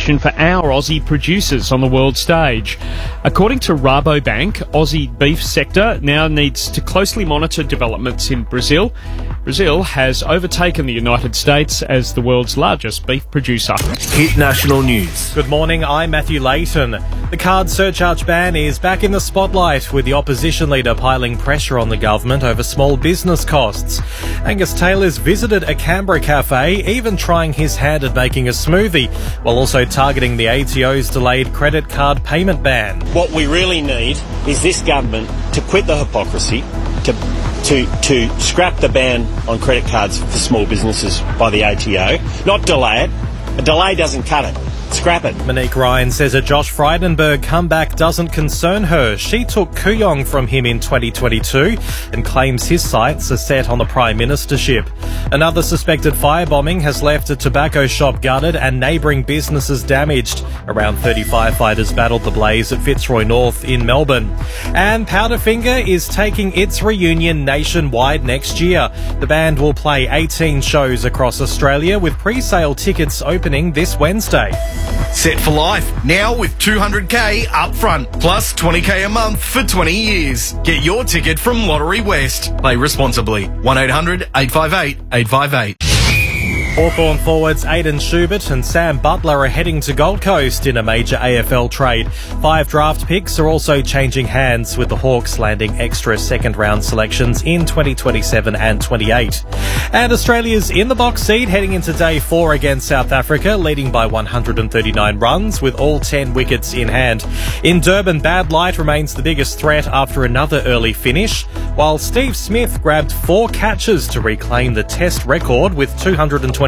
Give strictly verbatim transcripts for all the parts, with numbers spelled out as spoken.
competition for our Aussie producers on the world stage. According to Rabobank, Aussie beef sector now needs to closely monitor developments in Brazil. Brazil has overtaken the United States as the world's largest beef producer. Hit National News. Good morning, I'm Matthew Layton. The card surcharge ban is back in the spotlight, with the opposition leader piling pressure on the government over small business costs. Angus Taylor's visited a Canberra cafe, even trying his hand at making a smoothie, while also targeting the A T O's delayed credit card payment ban. What we really need is this government to quit the hypocrisy, to to to scrap the ban on credit cards for small businesses by the A T O, not delay it. A delay doesn't cut it. Scrap it. Monique Ryan says a Josh Frydenberg comeback doesn't concern her. She took Kooyong from him in twenty twenty-two and claims his sights are set on the Prime Ministership. Another suspected firebombing has left a tobacco shop gutted and neighbouring businesses damaged. Around thirty firefighters battled the blaze at Fitzroy North in Melbourne. And Powderfinger is taking its reunion nationwide next year. The band will play eighteen shows across Australia, with pre-sale tickets opening this Wednesday. Set for life, now with two hundred k up front, plus twenty k a month for twenty years. Get your ticket from Lottery West. Play responsibly. one eight hundred eight five eight eight five eight. Hawthorn forwards Aidan Schubert and Sam Butler are heading to Gold Coast in a major A F L trade. Five draft picks are also changing hands, with the Hawks landing extra second-round selections in twenty twenty-seven and twenty-eight. And Australia's in the box seat heading into day four against South Africa, leading by one hundred thirty-nine runs with all ten wickets in hand. In Durban, Bad Light remains the biggest threat after another early finish, while Steve Smith grabbed four catches to reclaim the Test record with two hundred twenty-three.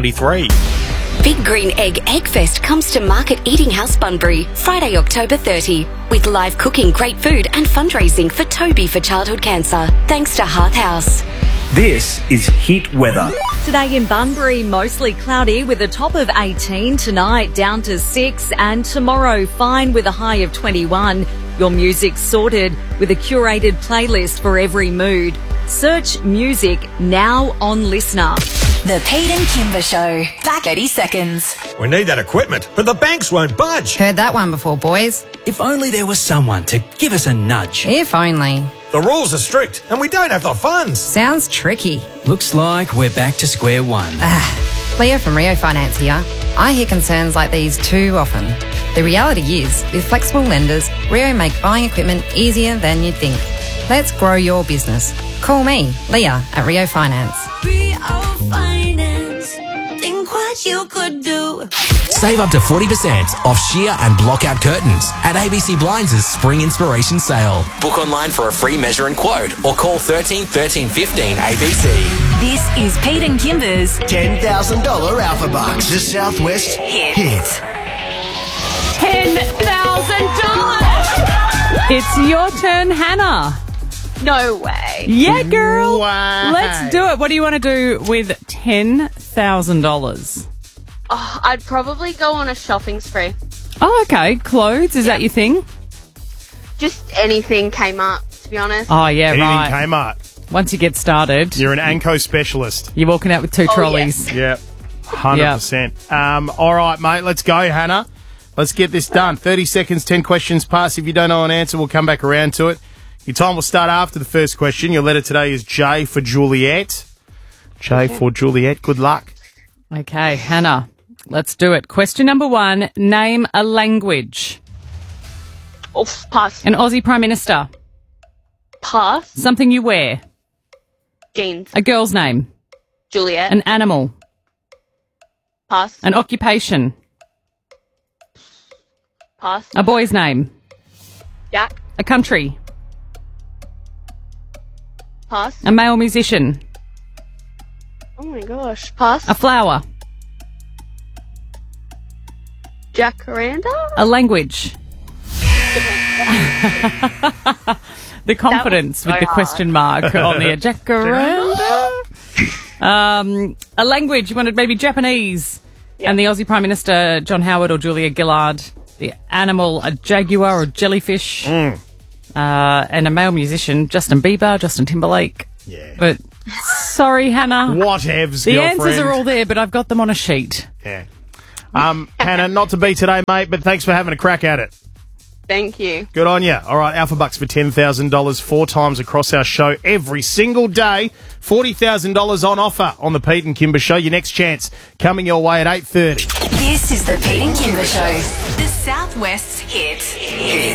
Big Green Egg Eggfest comes to Market Eating House Bunbury, Friday, October thirtieth, with live cooking, great food and fundraising for Toby for childhood cancer, thanks to Hearth House. This is Hit Weather. Today in Bunbury, mostly cloudy with a top of eighteen, tonight down to six, and tomorrow fine with a high of twenty-one. Your music's sorted with a curated playlist for every mood. Search music now on Listener. The Pete and Kimber Show. Back thirty seconds. We need that equipment, but the banks won't budge. Heard that one before, boys. If only there was someone to give us a nudge. If only. The rules are strict and we don't have the funds. Sounds tricky. Looks like we're back to square one. Ah, Leah from Rio Finance here. I hear concerns like these too often. The reality is, with flexible lenders, Rio make buying equipment easier than you'd think. Let's grow your business. Call me, Leah, at Rio Finance. Rio Finance. Think what you could do. Save up to forty percent off sheer and block-out curtains at A B C Blinds' Spring Inspiration Sale. Book online for a free measure and quote or call thirteen thirteen fifteen A B C. This is Pete and Kimber's ten thousand dollars Alpha Bucks. The Southwest Hit. Hit. ten thousand dollars! It's your turn, Hannah. No way. Yeah, girl. Wow. Let's do it. What do you want to do with ten thousand dollars? Oh, I'd probably go on a shopping spree. Oh, okay. Clothes, is yeah. that your thing? Just anything came up, to be honest. Oh, yeah, Anything right. Kmart. Once you get started, You're an Anko specialist. you're walking out with two Oh, trolleys. Yep. one hundred percent. Um, all right, mate. Let's go, Hannah. Let's get this done. thirty seconds, ten questions pass. If you don't know an answer, we'll come back around to it. Your time will start after the first question. Your letter today is J for Juliet. J for Juliet. Good luck. Okay, Hannah, let's do it. Question number one. Name a language. Oh, pass. An Aussie Prime Minister. Pass. Something you wear. Jeans. A girl's name. Juliet. An animal. Pass. An occupation. Pass. A boy's name. Jack. A country. Pass. A male musician. Oh my gosh. Pass. A flower. Jacaranda? A language. The confidence so with the hard. question mark on the Jacaranda. um, a language. You wanted maybe Japanese. Yep. And the Aussie Prime Minister, John Howard or Julia Gillard. The animal, a jaguar or jellyfish. Mm. Uh, and a male musician, Justin Bieber, Justin Timberlake. Yeah. But sorry, Hannah. Whatevs, The girlfriend. answers are all there, but I've got them on a sheet. Yeah. Um, Hannah, not to be today, mate, but thanks for having a crack at it. Thank you. Good on you. All right, Alpha Bucks for ten thousand dollars four times across our show every single day. forty thousand dollars on offer on the Pete and Kimber Show. Your next chance coming your way at eight thirty. This is the Pete and Kimber Show, the Southwest's hit.